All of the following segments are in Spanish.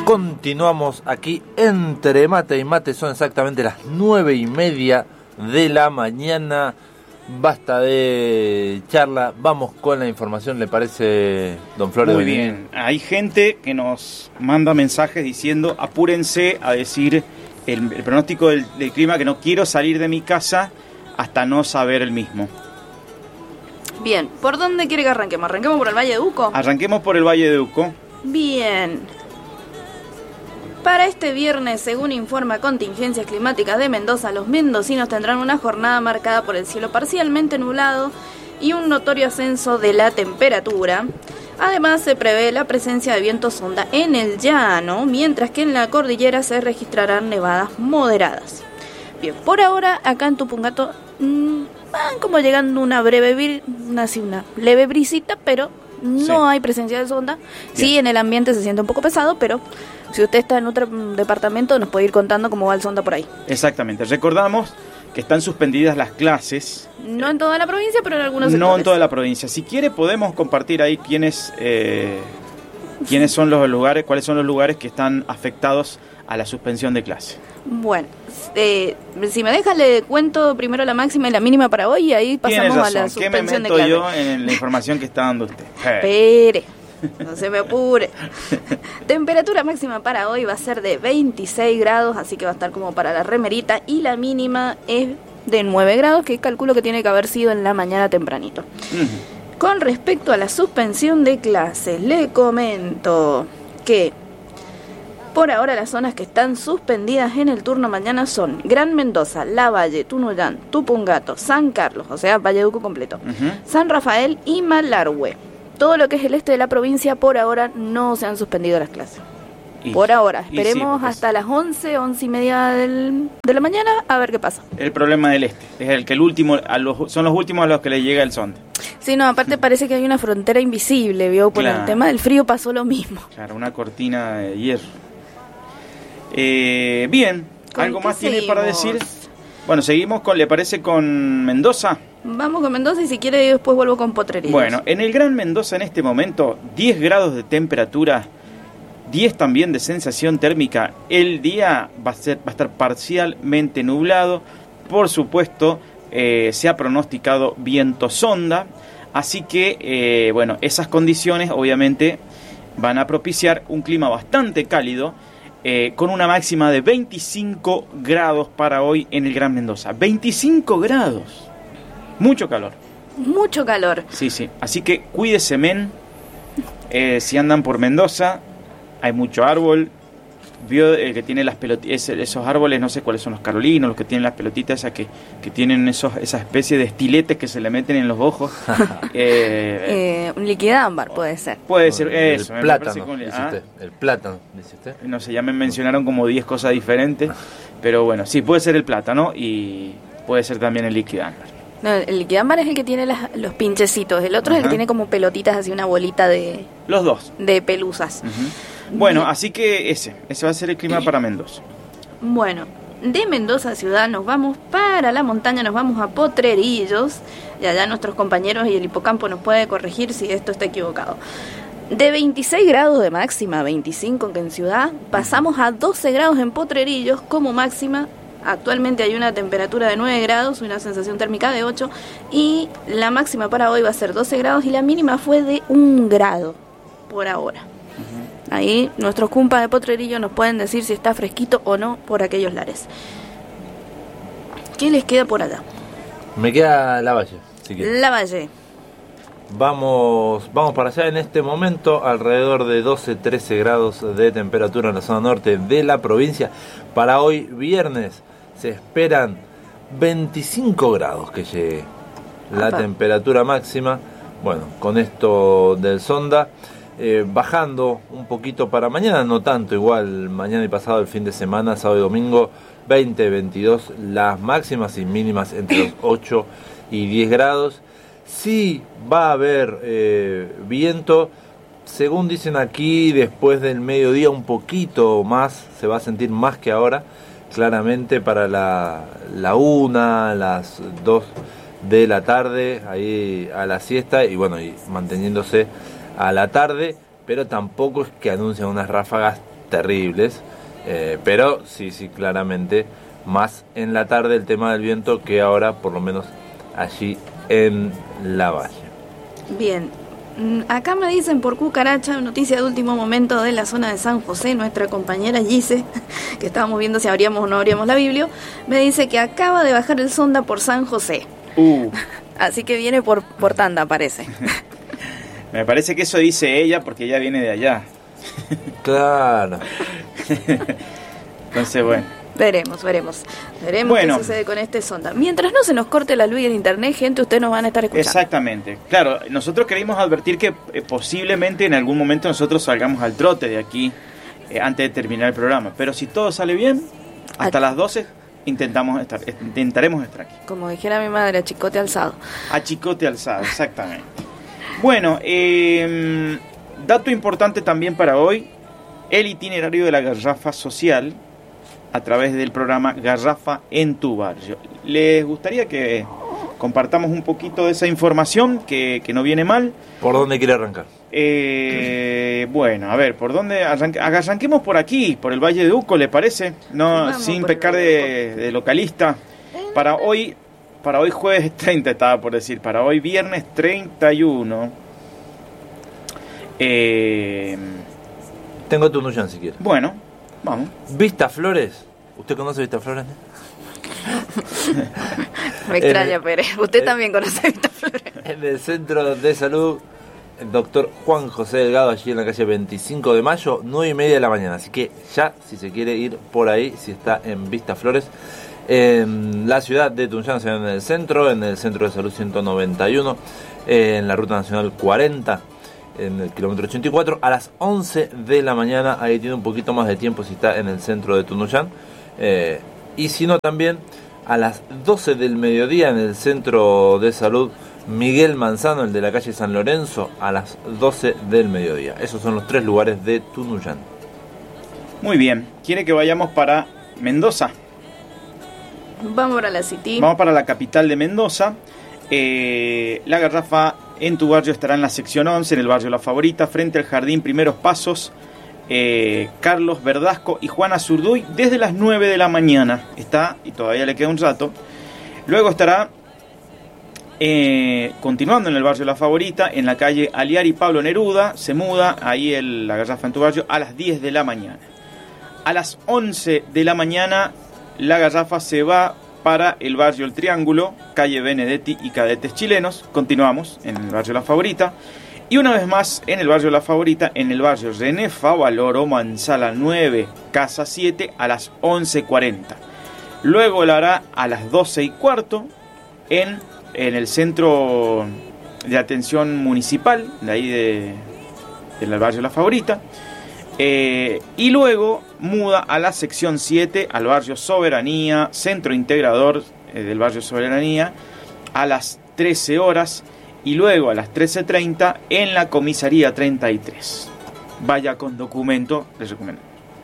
Continuamos aquí entre mate y mate, son exactamente las 9:30 de la mañana. Basta de charla, vamos con la información, ¿le parece, don Flores? Muy bien, hay gente que nos manda mensajes diciendo apúrense a decir el pronóstico del clima, que no quiero salir de mi casa hasta no saber el mismo. Bien, ¿por dónde quiere que arranquemos? ¿Arranquemos por el Valle de Uco? Arranquemos por el Valle de Uco. Bien. Para este viernes, según informa Contingencias Climáticas de Mendoza, los mendocinos tendrán una jornada marcada por el cielo parcialmente nublado y un notorio ascenso de la temperatura. Además, se prevé la presencia de viento sonda en el llano, mientras que en la cordillera se registrarán nevadas moderadas. Bien, por ahora, acá en Tupungato van como llegando una leve brisita, pero no hay presencia de sonda. Sí, en el ambiente se siente un poco pesado, pero si usted está en otro departamento nos puede ir contando cómo va el sonda por ahí. Exactamente, recordamos que están suspendidas las clases. No en toda la provincia, pero en algunos sectores. No en toda la provincia. Si quiere podemos compartir ahí quiénes son los lugares, cuáles son los lugares que están afectados a la suspensión de clase. Bueno, si me deja le cuento primero la máxima y la mínima para hoy y ahí pasamos a la suspensión de clase. ¿Qué me meto yo en la información que está dando usted? Espere, no se me apure. Temperatura máxima para hoy va a ser de 26 grados, así que va a estar como para la remerita, y la mínima es de 9 grados, que calculo que tiene que haber sido en la mañana tempranito. Con respecto a la suspensión de clases, le comento que por ahora las zonas que están suspendidas en el turno mañana son Gran Mendoza, Lavalle, Tunuyán, Tupungato, San Carlos, o sea, Valle de Uco completo, San Rafael y Malargüe. Todo lo que es el este de la provincia, por ahora no se han suspendido las clases. Por ahora, esperemos hasta las 11:30 de la mañana a ver qué pasa. El problema del este es el que son los últimos a los que le llega el sonda. Sí, no, aparte parece que hay una frontera invisible, ¿vio? Por el tema del frío pasó lo mismo. Claro, una cortina de hierro. Bien, ¿algo más tiene para decir? Bueno, seguimos ¿le parece con Mendoza? Vamos con Mendoza y si quiere después vuelvo con Potrerillos. Bueno, en el Gran Mendoza en este momento 10 grados de temperatura, 10 también de sensación térmica. El día va a estar parcialmente nublado. Por supuesto, se ha pronosticado viento sonda. Así que, bueno, esas condiciones obviamente van a propiciar un clima bastante cálido, con una máxima de 25 grados para hoy en el Gran Mendoza. 25 grados. Mucho calor. Mucho calor. Sí. Así que cuídese, men. Si andan por Mendoza, hay mucho árbol. Vio que tiene las pelotitas, esos árboles, no sé cuáles son los carolinos, los que tienen las pelotitas esas que tienen esa especie de estiletes que se le meten en los ojos. Un liquidámbar puede ser. Puede ser eso. El plátano, dice usted. El plátano, dice usted. No sé, ya me mencionaron como 10 cosas diferentes. Pero bueno, sí, puede ser el plátano y puede ser también el liquidámbar. No, el liquidámbar es el que tiene los pinchecitos. El otro es el que tiene como pelotitas, así una bolita de... Los dos. De pelusas. Bueno, así que ese va a ser el clima para Mendoza. Bueno, de Mendoza ciudad nos vamos para la montaña, nos vamos a Potrerillos, y allá nuestros compañeros y el hipocampo nos puede corregir si esto está equivocado. De 26 grados de máxima, 25 en ciudad, pasamos a 12 grados en Potrerillos como máxima. Actualmente hay una temperatura de 9 grados, una sensación térmica de 8, y la máxima para hoy va a ser 12 grados y la mínima fue de 1 grado por ahora. Ahí nuestros compas de Potrerillo nos pueden decir si está fresquito o no por aquellos lares. ¿Qué les queda por allá? Me queda Lavalle. Lavalle. Vamos para allá en este momento, alrededor de 12-13 grados de temperatura en la zona norte de la provincia. Para hoy viernes se esperan 25 grados que llegue la temperatura máxima. Bueno, con esto del sonda, bajando un poquito para mañana, no tanto, igual mañana y pasado el fin de semana, sábado y domingo, 20-22 las máximas y mínimas entre los 8 y 10 grados. Sí va a haber viento, según dicen aquí, después del mediodía un poquito más, se va a sentir más que ahora, claramente para la 1, las 2 de la tarde, ahí a la siesta, y bueno, y manteniéndose a la tarde, pero tampoco es que anuncian unas ráfagas terribles, pero sí, claramente más en la tarde el tema del viento que ahora, por lo menos allí en la valle. Bien, acá me dicen por cucaracha, noticia de último momento de la zona de San José, nuestra compañera Gise, que estábamos viendo si abríamos o no abríamos la Biblia, me dice que acaba de bajar el sonda por San José. Así que viene por Tanda, parece. Me parece que eso dice ella porque ella viene de allá. Claro. Entonces, bueno. Veremos bueno, qué sucede con este sonda. Mientras no se nos corte la luz en internet, gente, ustedes nos van a estar escuchando. Exactamente. Claro, nosotros queremos advertir que posiblemente en algún momento nosotros salgamos al trote de aquí antes de terminar el programa. Pero si todo sale bien, hasta las 12 intentaremos estar aquí. Como dijera mi madre, a chicote alzado. A chicote alzado, exactamente. Bueno, dato importante también para hoy, el itinerario de la garrafa social a través del programa Garrafa en tu barrio. ¿Les gustaría que compartamos un poquito de esa información que no viene mal? ¿Por dónde quiere arrancar? Bueno, a ver, ¿por dónde arranquemos por aquí, por el Valle de Uco, ¿le parece? No, sin pecar de localista. Para hoy jueves 30 estaba por decir, para hoy viernes 31. Tengo Tunuyán si quiere. Bueno, vamos. Vista Flores. ¿Usted conoce Vista Flores? Me extraña, Pérez. Usted también conoce Vista Flores. En el centro de salud, el doctor Juan José Delgado, allí en la calle 25 de mayo, 9:30 de la mañana. Así que ya, si se quiere ir por ahí, si está en Vista Flores, en la ciudad de Tunuyán, en el centro de salud 191, en la ruta nacional 40, en el kilómetro 84, a las 11 de la mañana. Ahí tiene un poquito más de tiempo si está en el centro de Tunuyán. Y si no, también a las 12 del mediodía en el centro de salud Miguel Manzano, el de la calle San Lorenzo, a las 12 del mediodía. Esos son los 3 lugares de Tunuyán. Muy bien. ¿Quiere que vayamos para Mendoza? Vamos para la City. Vamos para la capital de Mendoza. La garrafa en tu barrio estará en la sección 11, en el barrio La Favorita, frente al jardín Primeros Pasos, Carlos Verdasco y Juana Zurduy, desde las 9 de la mañana. Está, y todavía le queda un rato. Luego estará continuando en el barrio La Favorita, en la calle Aliar y Pablo Neruda. Se muda ahí la garrafa en tu barrio a las 10 de la mañana. A las 11 de la mañana la garrafa se va para el barrio El Triángulo, calle Benedetti y Cadetes Chilenos. Continuamos en el barrio La Favorita. Y una vez más en el barrio La Favorita, en el barrio René Favaloro, Manzala 9, Casa 7, a las 11:40. Luego la hará a las 12:15 en el centro de atención municipal, de ahí del barrio La Favorita. Y luego muda a la sección 7, al barrio Soberanía, centro integrador del barrio Soberanía, a las 13 horas. Y luego a las 13:30 en la comisaría 33. Vaya con documento, les recomiendo.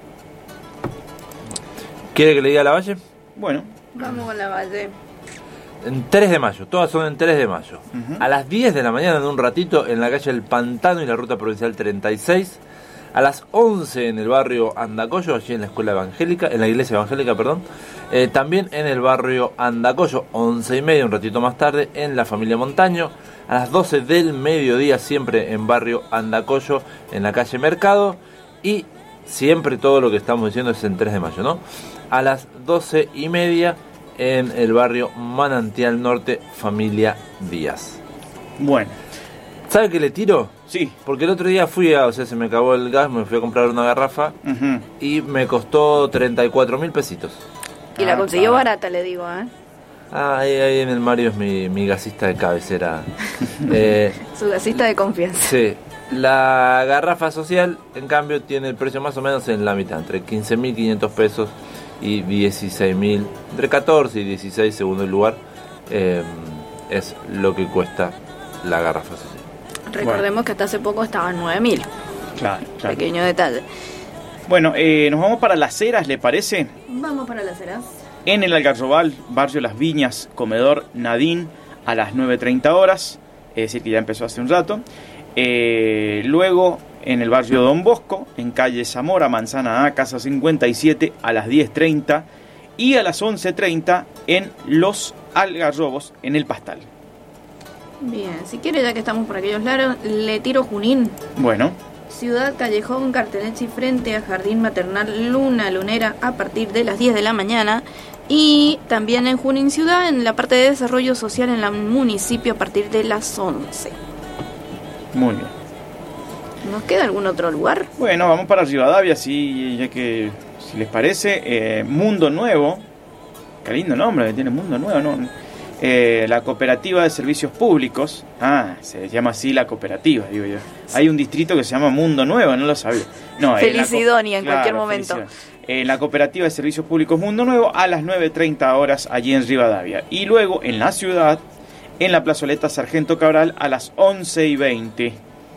¿Quiere que le diga la valle? Bueno. Vamos con la valle. En 3 de mayo, todas son en 3 de mayo. Uh-huh. A las 10 de la mañana, en un ratito, en la calle El Pantano y la ruta provincial 36. A las 11 en el barrio Andacollo, allí en la escuela evangélica, en la iglesia evangélica, perdón. También en el barrio Andacollo, 11:30, un ratito más tarde, en la familia Montaño. A las 12 del mediodía, siempre en barrio Andacollo, en la calle Mercado. Y siempre todo lo que estamos diciendo es en 3 de mayo, ¿no? A las 12:30 en el barrio Manantial Norte, familia Díaz. Bueno. ¿Sabe qué le tiro? Sí. Porque el otro día se me acabó el gas, me fui a comprar una garrafa. Uh-huh. Y me costó 34.000 pesitos. Y la consiguió barata, le digo, ¿eh? Ahí en el Mario es mi gasista de cabecera. Su gasista de confianza. Sí. La garrafa social, en cambio, tiene el precio más o menos en la mitad, entre 15.500 pesos y 16.000, entre 14 y 16 según el lugar, es lo que cuesta la garrafa social. Recordemos que hasta hace poco estaba en 9.000. Claro. Pequeño detalle. Bueno, nos vamos para Las Heras, ¿le parece? Vamos para Las Heras. En el Algarrobal, barrio Las Viñas, comedor Nadín, a las 9:30 horas, es decir que ya empezó hace un rato. Luego en el barrio Don Bosco, en calle Zamora, Manzana A, casa 57, a las 10:30 y a las 11:30 en Los Algarrobos, en El Pastal. Bien, si quiere, ya que estamos por aquellos lados, le tiro Junín. Bueno, Ciudad Callejón, Cartenechi, frente a Jardín Maternal Luna Lunera, a partir de las 10 de la mañana. Y también en Junín Ciudad, en la parte de desarrollo social en el municipio, a partir de las 11. muy bien. ¿Nos queda algún otro lugar? Bueno, vamos para Rivadavia, sí, ya que, si les parece, Mundo Nuevo. Qué lindo nombre que tiene Mundo Nuevo, ¿no? La Cooperativa de Servicios Públicos. Se llama así la cooperativa, digo yo. Hay un distrito que se llama Mundo Nuevo, no lo sabía. No, Felicidonia en cualquier momento. En la Cooperativa de Servicios Públicos Mundo Nuevo, a las 9:30 horas, allí en Rivadavia. Y luego en la ciudad, en la plazoleta Sargento Cabral, a las 11:20.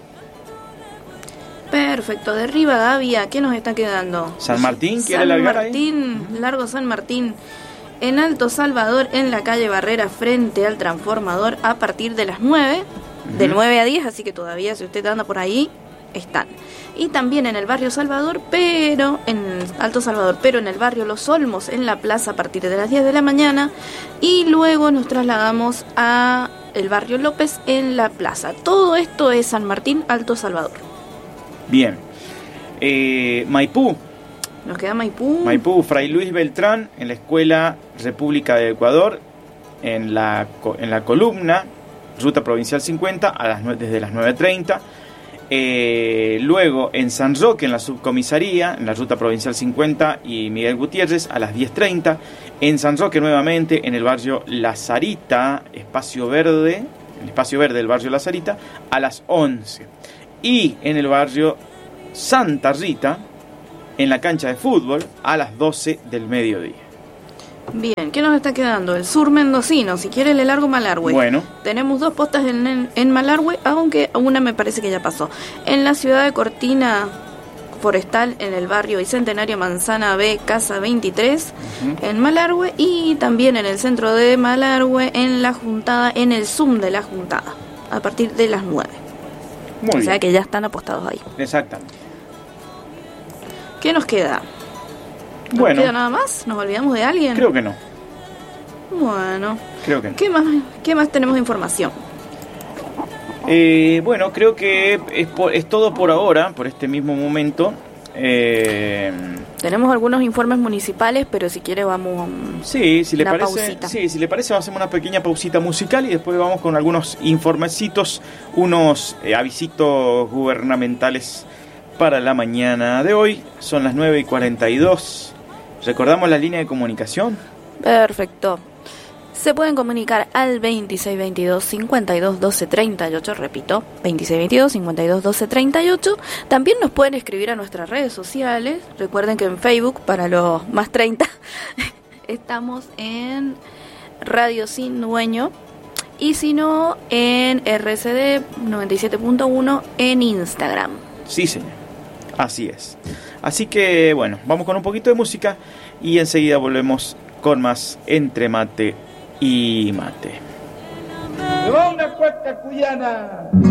Perfecto, de Rivadavia, ¿qué nos está quedando? San Martín, ¿quiere largar ahí? San Martín, largo San Martín. En Alto Salvador, en la calle Barrera, frente al transformador, a partir de las 9, de 9 a 10, así que todavía, si usted anda por ahí, están. Y también en el barrio Salvador, pero en Alto Salvador, pero en el barrio Los Olmos, en la plaza, a partir de las 10 de la mañana. Y luego nos trasladamos a el barrio López, en la plaza. Todo esto es San Martín, Alto Salvador. Bien. Maipú. Nos queda Maipú. Maipú, Fray Luis Beltrán, en la Escuela República de Ecuador, en la columna, Ruta Provincial 50, desde las 9:30. Luego en San Roque, en la subcomisaría, en la Ruta Provincial 50 y Miguel Gutiérrez, a las 10:30. En San Roque nuevamente, en el barrio La Sarita, el espacio verde del barrio La Sarita, a las 11. Y en el barrio Santa Rita, en la cancha de fútbol, a las 12 del mediodía. Bien, ¿qué nos está quedando? El sur mendocino, si quiere le largo Malargüe. Bueno. Tenemos 2 postas en Malargüe, aunque una me parece que ya pasó. En la ciudad de Cortina Forestal, en el barrio Bicentenario Manzana B, casa 23, en Malargüe. Y también en el centro de Malargüe, en la Juntada, en el Zoom de la Juntada, a partir de las 9. Muy bien. O sea que ya están apostados ahí. Exactamente. ¿Qué nos queda? ¿Nos queda nada más? ¿Nos olvidamos de alguien? Creo que no. Bueno. Creo que no. ¿Qué más tenemos de información? Bueno, creo que es todo por ahora, por este mismo momento. Tenemos algunos informes municipales, pero si quiere vamos si le parece, pausita. Sí, si le parece, hacemos una pequeña pausita musical y después vamos con algunos informecitos, unos avisitos gubernamentales para la mañana de hoy. Son las 9:42. ¿Recordamos la línea de comunicación? Perfecto. Se pueden comunicar al 2622 52 12 38, repito, 2622 52 12 38. También nos pueden escribir a nuestras redes sociales. Recuerden que en Facebook, para los más 30, estamos en Radio Sin Dueño. Y si no, en RCD 97.1 en Instagram. Sí, señor. Así es. Así que, bueno, vamos con un poquito de música y enseguida volvemos con más Entre Mate y Mate. ¡Me va una cueca cuyana!